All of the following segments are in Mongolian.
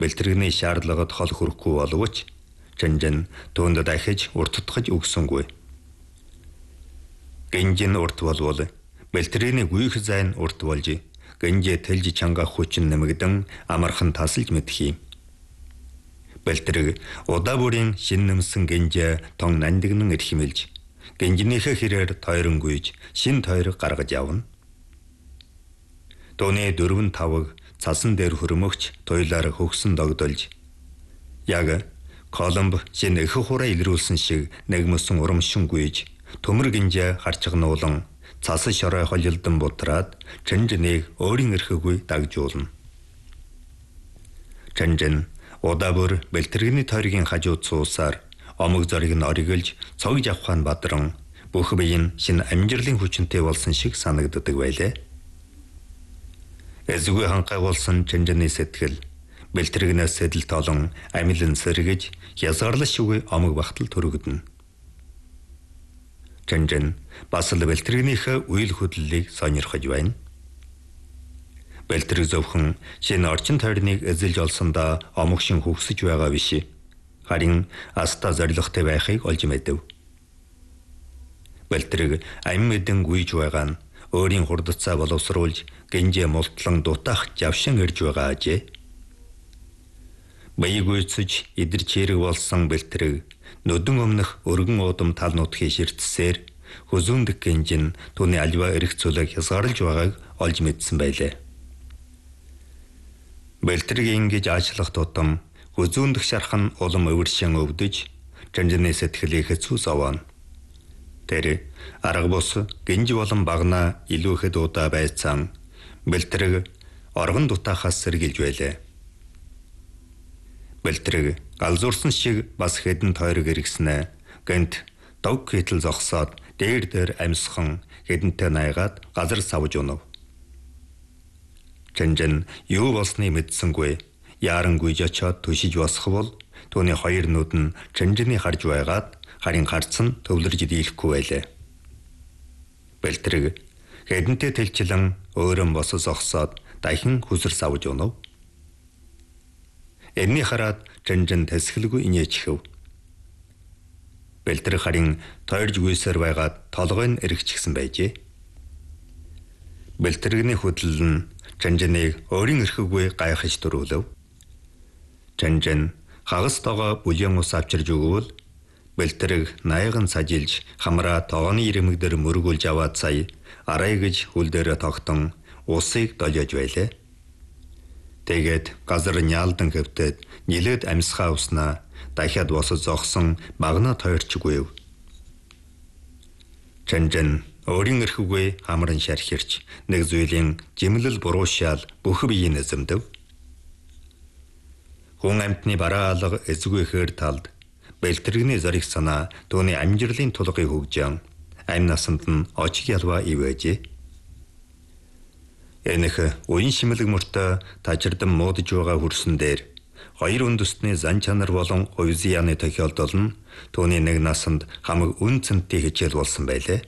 бэлтгэрний шаардлагад хол хүрэхгүй боловч Чанжин түүнд дахиж уртдахж өгсөнгүй. Гэнжин урт болвол бэлтгэрний гүйх зайн урт болж гэнжээ тэлж чанга хүчин нэмэгдэн амархан тасалж мэдхий. Бэлтгэр удаа бүрийн шин нэмсэн гэнжээ тон нандигнан эрхимэлж гэнжинийхээ хэрээр тойрон гүйж шин тойрог гаргаж явна. Тооны 4-5 цасан дээр хөрмөгч туйлаар хөгсөн догдолж яг Колумб шин их хураа илрүүлсэн шиг нэгмөсөн урамшин гүйж төмөр гинжээ харчгнуулан цас шорой холилдон бутраад Чанжиныг өөрийн эрхэгүй дагжуулна. Чанжин удаа бүр бэлтгэрний тойргийн хажууд суусаар омог зориг нь ориглж цогж авахын бадран бүх бие нь шин амжилтын хүчинтэй болсон шиг санагддаг байлээ. Эзгүй ханхай болсон Чанжины сэтгэл бэлтгэрнээс сэдэл толон амилан сэргэж хязгаарлашгүй омог багтал төрөгдөнө. Чанжин бас л бэлтгэрнийхээ үйл хөдлөлийг сонирхож байна. Бэлтгэр зөвхөн шинэ орчин тойрныг эзэлж олсондоо омог шин хөгсөж байгаа биш. Харин аста зоригтой байхыг олж мэдэв. Бэлтгэр амин эдэн гүйж байгаа нь өөрийн хурдцаа боловсруулж гэнжээ мултлан дутаах завшин ирж байгаа ажээ. Баягүйцэж идэр чирэг болсон бэлтгэр нүдэн өмнөх өргөн уудам тал нутгийн ширтсээр хүзүүндэх гэнжин түүний альва эрх зүйлийг хязгаарлаж байгааг олж мэдсэн байлээ. Бэлтгэрийг ингэж аачлах тутам хүзүүндэх шархан улам өвөршин өвдөж Чанжины сэтгэлийг хэцүү зовоно. Тэр арга бус гэнж болон багнаа илүү ихэд удаа байцаан бэлтгэр оргон дутаахаас сэргийлж байлаа. Бэлтгэр галзуурсан шиг бас хэдэн тойрог иргснэ. Гэнт дог хитл зогсоод дээр амьсхан хэдэнтэй найгаад газар савж унав. Чанжин юу болсныг мэдсэнгүй. Яаран гүйж очоод төшиж босох бол түүний хоёр нүд нь Чанжины харж байгаад харин харц нь төвлөрж дийлэхгүй байлаа. Бэлтгэр хэдэнтэй тэлчлэн өөрөн бос зогсоод дахин хүсэр савж унав. Энэний хараад Чанжин тэсгэлгүй инээчихв. Бэлтгэр харин тойрж гүйсээр байгаад толгой нь эргэчихсэн байжээ. Бэлтгэрний хөдлөл нь Чанжиныг өөрийн эрхэгүй гайхаж дөрвөлөв. Чанжин хагас тоогоо бүлээн ус авчирж өгвөл бэлтгэрийг найган сажилж хамраа тоогоны ирэмэг дээр мөргүүлж аваад сая арай гэж хөл дээрээ тогтон усыг долиож байлаа. Тэгээд газар няалдан хөвтөд нилээд амьсгаа уснаа дахиад босож зогсон магнаа тойрчгүй. Чанжин өөрийн эрхэгүй хамран шархирч нэг зүйлийн жимлэл буруушаал бүх биеийг эзэмдэв. Хүн амьтны бараа алга эзгүй ихээр талд бэлтгэрний зориг санаа түүний амжилтын тулгыг хөгжөн амь насанд нь очиг ялва ивэжээ. Энэх уян шимэлэг мөртөө тажирдан муудж байгаа хүрсэн дээр хоёр үндэстний зан чанар болон хувьзяаны тохиолдол нь түүний нэг насанд хамаг үн цэнтэй хичээл болсон байлээ.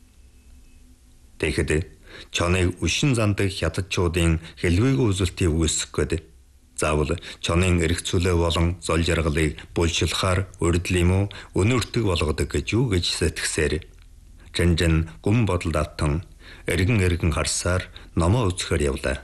Тэгэхэд чоныг өшин зандаг хятадчуудын хэлвээгүү үзүүлэлтийг үүсгэх гээд заавал чонын эрх зүйлээ болон зол жаргалыг булшилахаар урьдлим уу өнөртөг болгодог гэж юу гэж сэтгэсээр Чанжин гүн бодолд автан эргэн харсаар номоо үзэхээр явлаа.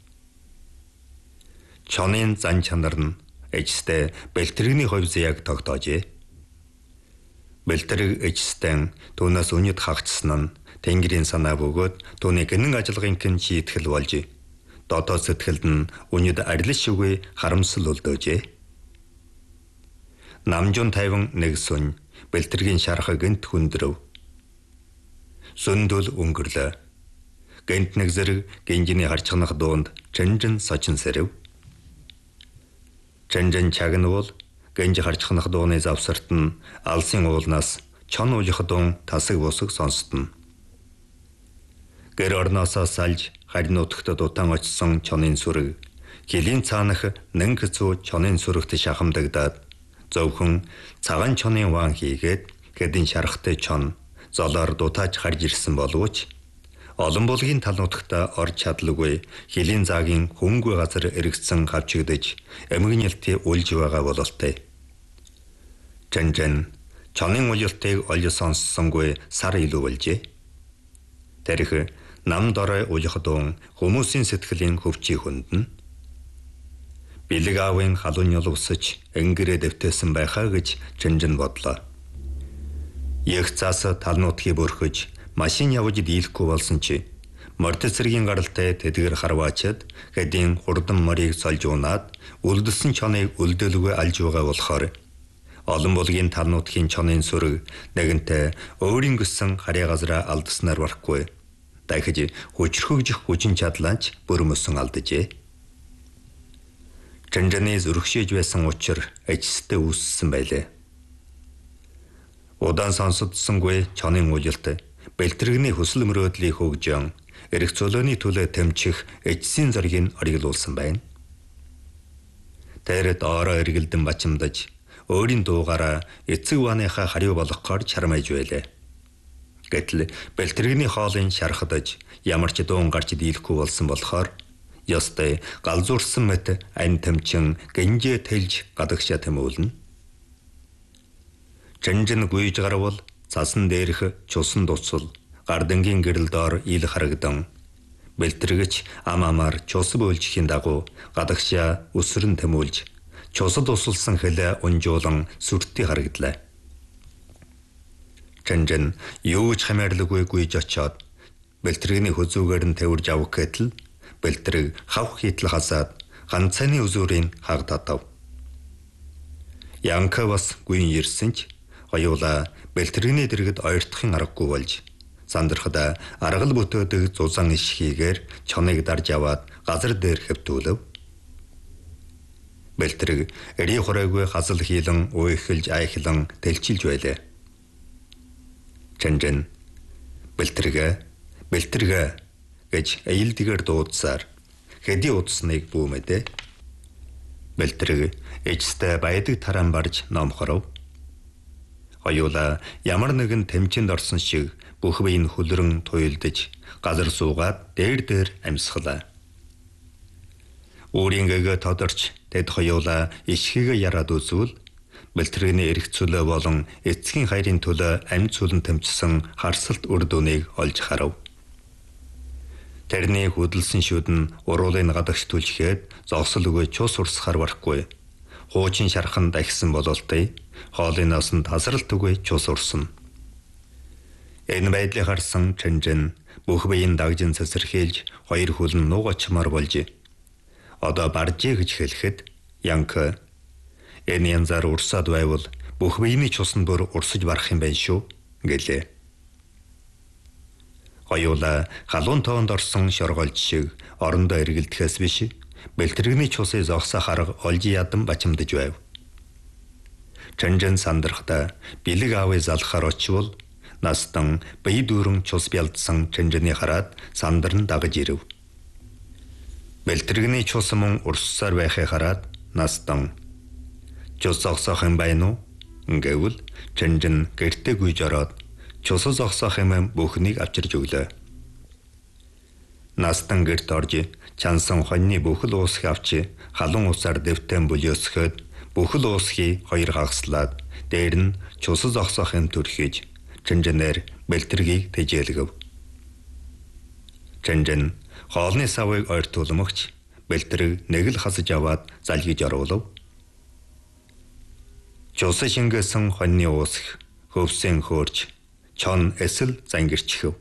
Чонын зан чанар нь эжстэй бэлтгэрний хувьзяаг тогтоожээ. Бэлтгэр эжстэй түүнээс үнэт хагцсан нь Тэнгэрийн санаа бөгөөд түүний гэнэн ажиллагын хэн шийтгэл болж дотоод сэтгэлд нь үнэт арилшгүй харамсал үлдөөжээ. Намжун 51 сүн бэлтгэрийн шарах гэнт хүндрөв. Сүндөл өнгөрлөө. Гэнт нэг зэрэг гинжиний харчхнах дуунд Чанжин сочин сэрэв. Чанжин чагнавал гинж харчхнах дууны завсарт нь алсын уулнаас чон уулих дуун тасаг бусаг сонстно. Гэр орноосоо салж харин утгад дутаан очсон чонын сүрэг хилийн цаанах нэн хэцүү чонын сүрэгт шахамдагдаад зөвхөн цагаан чонын ван хийгээд хэдин шарахтай чон золоор дутааж харж ирсэн боловч Олон булгийн тал нутагта орж чадлагүй хилийн заагийн хөнгөө газар эргэцсэн хавчигдаж эмгэнэлтий үлж байгаа бололтой. Жанжан чонын улиртыг олж сонссонгүй сар илүү болжээ. Тэрх нам дорой улихдун хүмүүсийн сэтгэлийн хөвчийг хүндэн. Бэлэг аавын халуун ёл усаж энгэрээ дэвтээсэн байхаа гэж Жанжан бодлоо. Их цаас талнуудыг бөрхөж машин явж дийлэхгүй болсон чи морд цэргийн гаралтай тэдгэр харваачаад хэдийн хурдан морийг сольж унаад үлдсэн чоныг үлдээлгүй алж байгаа болохоор олон булгийн талнуудын чонын сүрэг нэгэнтээ өөрийн гисэн харьяа газараа алдаснаар барахгүй. Дахиж хүчрхэгжих хүчин чадлаач бүрмөсөн алдажээ. Жанжаны зүрхшээж байсан учир эцэстээ үүссэн байлээ. Удаан сонсодсонгүй чонын уйлалт бэлтрэгний хүсэл мөрөөдлийг хөгжөн эрх цөлөөний төлөө тэмчих эцсийн зоргийг ориглуулсан байна. Тэр доороо эргэлдэн бачимдаж өөрийн дуугаараа эцэг бааныхаа хариу болгохоор чармайж байлаа. Гэтэл бэлтрэгний хоолын шархадаж ямар ч дуун гарч дийлэхгүй болсон болохоор ёстой галзуурсан мэт ань тэмчин гинжээ тэлж гадагшаа тэмүүлнэ. Жанжин гүйж гарвал цасан дээрх чусан дуцал гардынгийн гэрэл доор ил харагдан бэлтрэгч амамаар чус бөөлжхийн дагуу гадагшаа өсрөн тэмүүлж чусад усалсан хэлээ унжуулан сүртий харагдлаа. Жанжин юу ч хамаарлагүй гүйж очоод бэлтрэгний хөзүүгээр нь тавирж авах гэтэл бэлтрэг хавх хитл хасаад ганцааны үзүүрийн хаг татав. Янка бас гүйн ирсэн ч хоёулаа бэлтрэгний дэргэд ойртохын аргагүй болж сандрахада аргал бүтөөдөг зузаан ишхийгээр чоныг дарж аваад газар дээр хэвтүүлв. Бэлтрэг эри хоройгүй хасал хийлэн уйхэлж айхлан тэлчилж байлаа. Жанжин бэлтрэг гэж ээлдгээр дуудсаар хэдий удсныг бүүмэдэ. Бэлтрэг эцтэй баядаг тараан барж номхоров. Хоёулаа ямар нэгэн тэмчэнд орсон шиг бүх биеийн хөлрөн туйлдж газар суугаад дээр амьсгалаа. Өөрийн гэгээ тодорч тэд хоёулаа ишхийгээ яраад үзвэл бэлтрэгний эрх цөлөө болон эцгийн хайрын төлөө амьд цөлн тэмцсэн харсалт үр дүнийг олж харав. Тэрний хөдөлсөн шүд нь уруулын гадагш түлжгээд зогсол өгөө чус урсахаар барахгүй. Хуучин шархан дахисан бололтой хоолын насанд тасралт өгөө чус урсна. Энэ байдлыг харсан Жанжин бүх биеийн дагжин цэцэрхийлж хоёр хөлн нуугачмаар болж одоо баржээ гэж хэлэхэд Янка энэ янзаар урсаад байвал бүх биений чуснд бүр урсаж барах юм байна шүү гэлээ. Хоёулаа халуун тоонд орсон шоргоолж шиг орондоо эргэлдэхээс биш бэлтрэгний чусыг зогсоох арга олж ядан бачимдаж байв. Жанжин сандрахта бэлэг аавыг залхаар очивол настан бие дүүрэн чус бялдсан Жанжины хараад сандарн дагаж ирэв. Бэлтрэгний чус мөн урссаар байхыг хараад настан чус зогсоох юм байна уу гэвэл Жанжин гэртээ гүйж ороод чус зогсоох юм бүхнийг авчирж өглөө. Настан гэрт орж чансан хоньны бүхэл уусхийг авч халуун усаар дэвтэн бүлөөсгөхөд бүхэл уусхийг хоёр хагаслаад дээр нь чус зогсоох юм төрхийж Жанжинээр бэлтрэгийг тэжээлгэв. Жанжин хоолны савыг ойртуулмагч бэлтрэг нэг л хасаж аваад залгиж оруулав. Чус шингээсэн хоньны уусх хөвсөн хөөрч чон эсэл зангирчихв.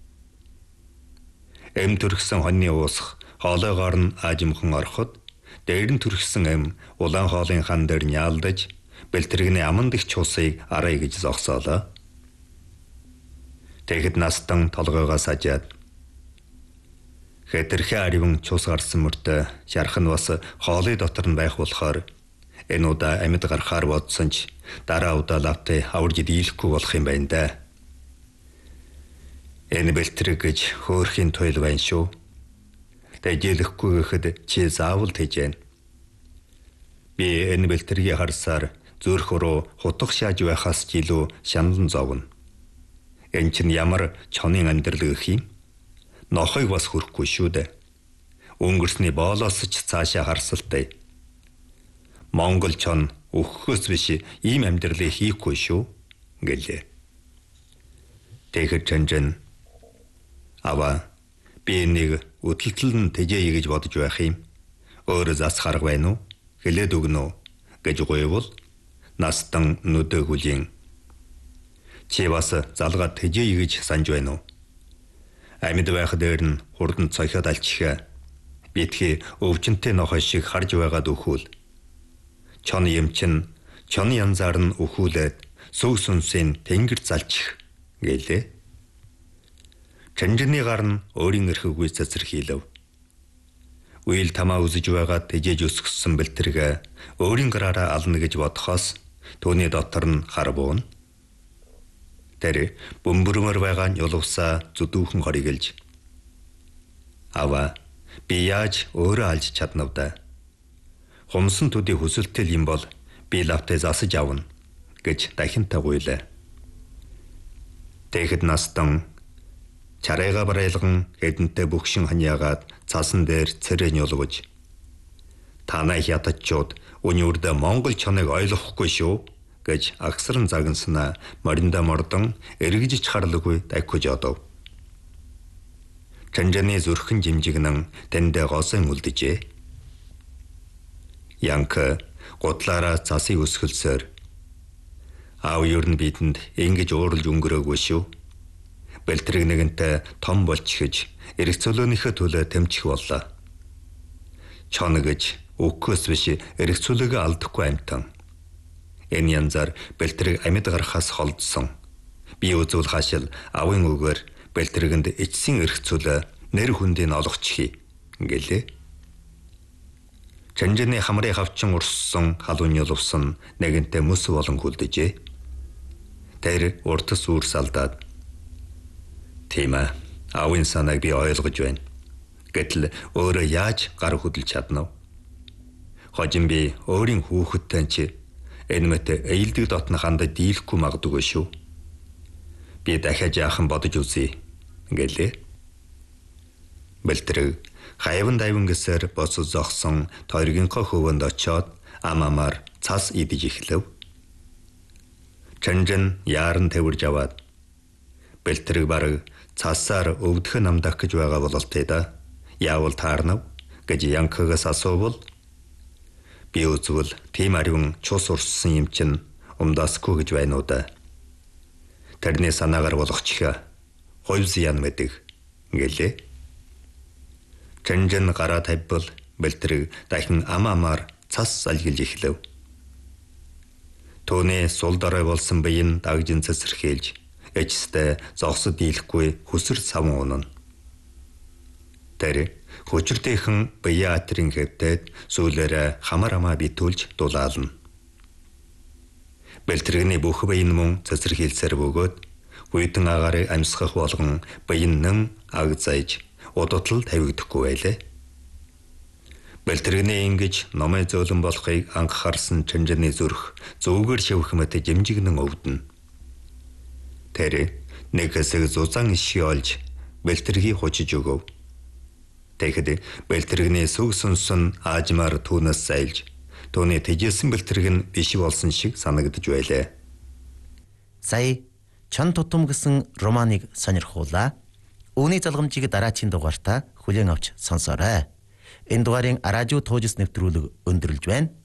Эм төрхсөн хоньны уусх хоолойгоор нь аажимхан ороход дээр нь төрхсөн эм улаан хоолын хан дээр няалдаж бэлтрэгний аманд их чусыг арай гэж зогсоолоо. Тэгэхэд настан толгоогоо сажаад хэтэрхээ ариван чус гарсан мөртөө шархан бас хоолой дотор нь байх болохоор энэ удаа амьд гарахаар бодсон ч дараа удаа лавтай аварж дийлэхгүй болох юм байна да. Энэ бэлтрэг гэж хөөрхийн туйл байна шүү. Тэжээлэхгүй гэхэд чи заавал тэжээн. Би энэ бэлтрэгийг харсаар зүрх рүү хутга шааж байхаас ч илүү шаналн зовно. Энэ чинь ямар чонын амьдрал гэх юм? нохойг бас хүрхгүй шүү дээ. Өнгөрсний боолоос ч цаашаа харсалтай. Монгол чон өгөхөөс биш ийм амьдралыг хийхгүй шүү гэлээ. Тэгэхэд Чанжин ава би нэг өдөлтөл нь тэжээе гэж бодож байх юм. Өөрөө засах арга байна уу? Хэлээд өгнө үү гэж гуйвал настан нүдэ хүлийн. Чи бас залгаад тэжээе гэж санаж байна уу? Амьд байх дээр нь хурдан цохиод алчихаа. Битгий өвчнөтэй нохой шиг харж байгаад өхүүл. Чон юмчин чон янзаар нь өхүүлээд сүг сүнсийн тэнгэр залчих гэлээ. Чанжины гар нь өөрийн эрхийг цэцэрхийлв. Үйл тамаа үзэж байгаа тэжээж өсгсөн бэлтэргээ өөрийн гараараа ална гэж бодохоос түүний дотор нь хар буун. Тэр бөмбөрмөр байгаа нь юлвсаа зүдүүхэн хориглж. Ава би яаж өөрөө алж чаднав да. Хумсан төдий хүсэлтэл юм бол би лавтай засаж авна гэж дахин тагуйлаа. Тэгэхэд настан чарайга барайлган хэдэнтэй бөхшин ханьяагаад цасан дээр цэрэн юлгож. Танай хятадчууд өнөөдөр Монгол чоныг ойлгохгүй шүү гэж агсран загнасна маринда мордон эргэж чарлаггүй дайхиж одов. Чанжаны зүрхэн жимжигнэн тэндэ госон үлдэжээ. Янка готлаараа засыг өсгөлсөөр аав юу н бидэнд ингэж ууралж өнгөрөөгүй шүү. Бэлтрэг нэгэнтэй том болчихж эрх цөлөөнийхөө төлөө тэмчих боллоо. Чон гэж өгөхөөс биш эрх цөлөөгөө алдахгүй амтан. Энэ янзаар бэлтрэг амьд гарахаас холдсон. Би үзүүл хаашил авын үгээр бэлтрэгэнд эцсийн эрх цөлөө нэр хүндийг олгочихъя гэлээ. Чанжины хамрыг хавчин урссан халуун юлвсан нэгэнтэй мөс болон хүлдэжээ. Тэр уртас үрс алдаад тийм ээ, аавын санааг би ойлгож байна. Гэтэл өөрөө яаж гар хөдлөж чадна вэ? Хожим би өөрийн хүүхэдтэй чи энэ мэт эйлдэг дотны хандад дийлэхгүй магадгүй шүү. Би дахиад яахан бодож үзье гэлээ. Бэлтрэг хайван дайван гэсээр босож зогсон тойргийнхоо хөвөнд очиод амамаар цас идэж эхлэв. Чанжин яаран тэрж аваад бэлтрэг бараг цасаар өвдөх намдах гэж байгаа бололтой да. Яавал таарнав гэж Янкагаас асуувал би үзвэл тийм ариун чус урссан юм чин умдасгүй гэж байна уу да. Тэрний санаагаар болгочихъя. Хойвс ян мэдэх гэлээ. Чанжин гараа тавьбал бэлтрэг дахин амаамаар цас салгилж эхлэв. Төвний сул дараа болсон биеийн дагжин цэцэрхийлж эцэстээ зогсод дийлэхгүй хүсэр савн унана. Тэр хүчртэйхэн бие атрын хэвтээд сүүлээрээ хамар амаа битүүлж дулаална. Бэлтрэгний бүх биеийн мөн цэцэрхийлсээр бөгөөд хүйтэн агаарыг амьсгах болгон биеийн нэм аг зайж удутал тавигдахгүй байлээ. Бэлтрэгний ингэж номой зөөлөн болохыг анхаарсан Чанжины зүрх зүүгээр шивэх мэт жимжигнэн өвдөн. Тэр нэг хэсэг зузаан ишээ олж бэлтрэгийг хучиж өгөв. Тэгэхэд бэлтрэгний сүг сүнсэн аажмаар түүнээс сайлж түүний тэжээсэн бэлтрэг нь биш болсон шиг санагдж байлаа. Сая чон тутам гэсэн романыг сонирхуулаа. Үүний залгамжийг дараачийн дугаартаа хүлээн авч сонсоорой. Энэ дугаарын радио туужис нэвтрүүлэг өндөрлж байна.